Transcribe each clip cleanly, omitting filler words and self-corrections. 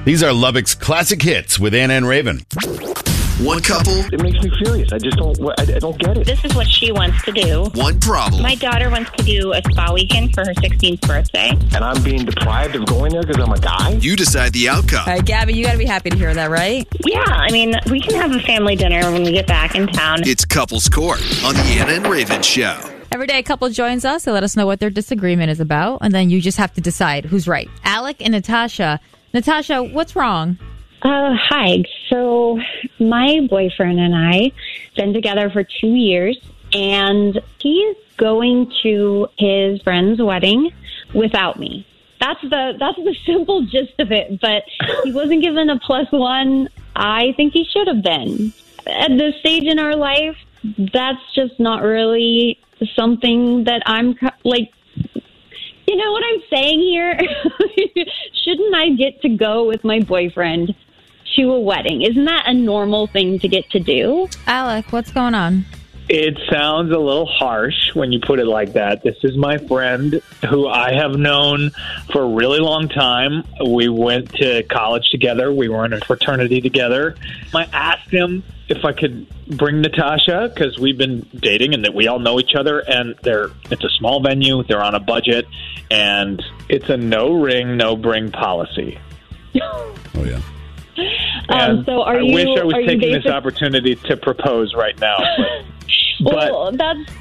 These are Lubbock's classic hits with Anna and Raven. One couple. It makes me furious. I don't get it. This is what she wants to do. One problem. My daughter wants to do a spa weekend for her 16th birthday. And I'm being deprived of going there because I'm a guy? You decide the outcome. All right, Gabby, you got to be happy to hear that, right? Yeah, I mean, we can have a family dinner when we get back in town. It's Couples Court on the Anna and Raven Show. Every day a couple joins us. They let us know what their disagreement is about, and then you just have to decide who's right. Alec and Natasha. Natasha, what's wrong? Hi. So my boyfriend and I been together for 2 years, and he's going to his friend's wedding without me. That's the simple gist of it. But he wasn't given a +1. I think he should have been. At this stage in our life, that's just not really something that I'm like. You know what I'm saying here? Shouldn't I get to go with my boyfriend to a wedding? Isn't that a normal thing to get to do? Alec, what's going on? It sounds a little harsh when you put it like that. This is my friend who I have known for a really long time. We went to college together. We were in a fraternity together. I asked him if I could bring Natasha because we've been dating and that we all know each other. And it's a small venue. They're on a budget. And it's a no ring, no bring policy. Oh, yeah. So I wish I was taking this opportunity to propose right now. Well,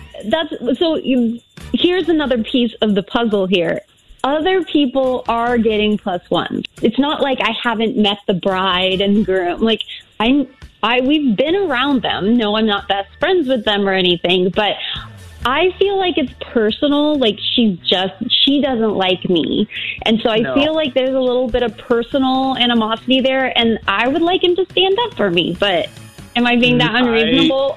here's another piece of the puzzle here. Other people are getting +1s. It's not like I haven't met the bride and groom. Like we've been around them. No, I'm not best friends with them or anything, but I feel like it's personal. Like she doesn't like me. And so I feel like there's a little bit of personal animosity there, and I would like him to stand up for me, but am I being that unreasonable?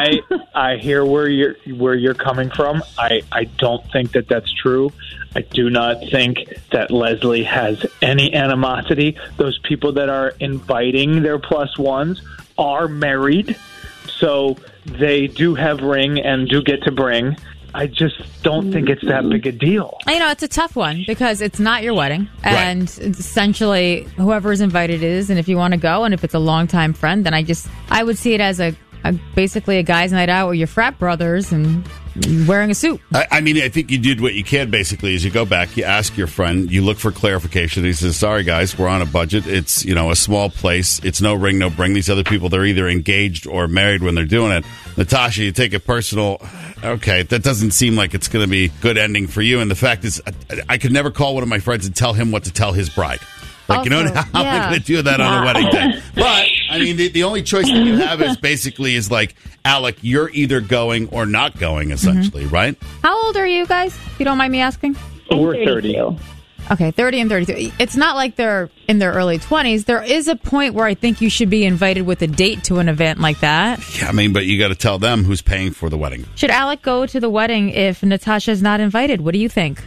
I hear where you're coming from. I don't think that that's true. I do not think that Leslie has any animosity. Those people that are inviting their +1s are married, so they do have ring and do get to bring. I just don't think it's that big a deal. You know, it's a tough one because it's not your wedding. And essentially, whoever is invited is. And if you want to go and if it's a longtime friend, then I would see it as basically a guy's night out with your frat brothers and wearing a suit. I mean, I think you did what you can, basically, is you go back, you ask your friend, you look for clarification. He says, sorry, guys, we're on a budget. It's, a small place. It's no ring, no bring. These other people, they're either engaged or married when they're doing it. Natasha, you take it personal. Okay, that doesn't seem like it's going to be a good ending for you. And the fact is, I could never call one of my friends and tell him what to tell his bride. Like, how am I going to do that on a wedding day? But, I mean, the only choice that you have is like, Alec, you're either going or not going, essentially, right? How old are you guys, if you don't mind me asking? We're 30. Okay, 30 and 32. It's not like they're in their early 20s. There is a point where I think you should be invited with a date to an event like that. Yeah, I mean, but you got to tell them who's paying for the wedding. Should Alec go to the wedding if Natasha's not invited? What do you think?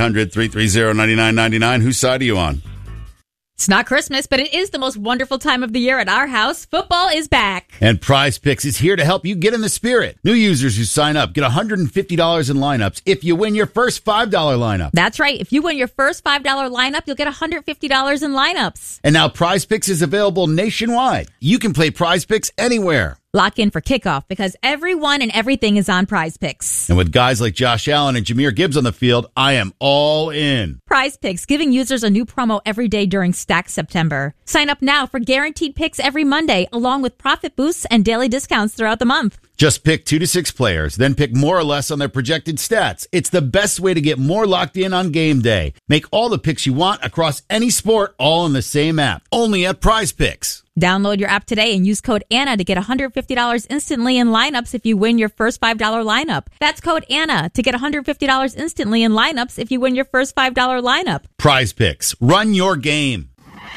1-800-330-9999. Whose side are you on? It's not Christmas, but it is the most wonderful time of the year at our house. Football is back. And Prize Picks is here to help you get in the spirit. New users who sign up get $150 in lineups if you win your first $5 lineup. That's right. If you win your first $5 lineup, you'll get $150 in lineups. And now Prize Picks is available nationwide. You can play Prize Picks anywhere. Lock in for kickoff because everyone and everything is on Prize Picks. And with guys like Josh Allen and Jahmyr Gibbs on the field, I am all in. Prize Picks, giving users a new promo every day during Stack September. Sign up now for guaranteed picks every Monday, along with profit boosts and daily discounts throughout the month. Just pick 2 to 6 players, then pick more or less on their projected stats. It's the best way to get more locked in on game day. Make all the picks you want across any sport, all in the same app. Only at Prize Picks. Download your app today and use code Anna to get $150 instantly in lineups if you win your first $5 lineup. That's code Anna to get $150 instantly in lineups if you win your first $5 lineup. Prize Picks. Run your game.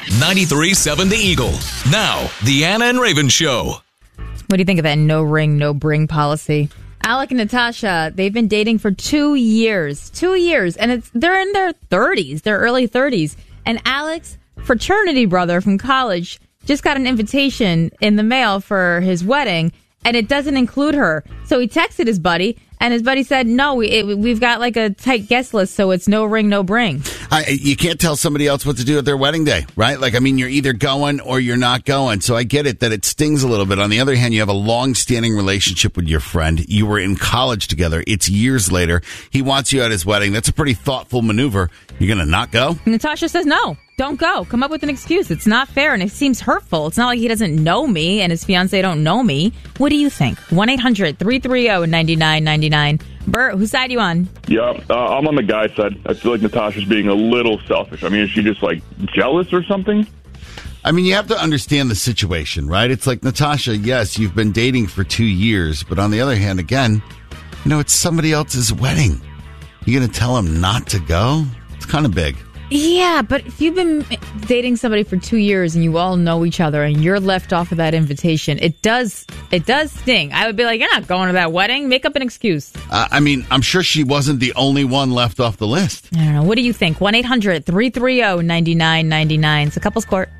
93.7 The Eagle. Now, the Anna and Raven Show. What do you think of that no ring, no bring policy? Alec and Natasha, they've been dating for 2 years. 2 years. And they're in their 30s, their early 30s. And Alec's fraternity brother from college just got an invitation in the mail for his wedding, and it doesn't include her. So he texted his buddy And his buddy said, no, we've got like a tight guest list, so it's no ring, no bring. You can't tell somebody else what to do at their wedding day, right? Like, I mean, you're either going or you're not going. So I get it that it stings a little bit. On the other hand, you have a long-standing relationship with your friend. You were in college together. It's years later. He wants you at his wedding. That's a pretty thoughtful maneuver. You're going to not go? Natasha says no. Don't go. Come up with an excuse. It's not fair, and it seems hurtful. It's not like he doesn't know me and his fiancée don't know me. What do you think? 1-800-330-9999. Bert, whose side are you on? Yeah, I'm on the guy's side. I feel like Natasha's being a little selfish. I mean, is she just, like, jealous or something? I mean, you have to understand the situation, right? It's like, Natasha, yes, you've been dating for 2 years, but on the other hand, again, it's somebody else's wedding. You're going to tell him not to go? It's kind of big. Yeah, but if you've been dating somebody for 2 years and you all know each other and you're left off of that invitation, it does sting. I would be like, you're not going to that wedding. Make up an excuse. I mean, I'm sure she wasn't the only one left off the list. I don't know. What do you think? 1-800-330-9999. It's a couple's court.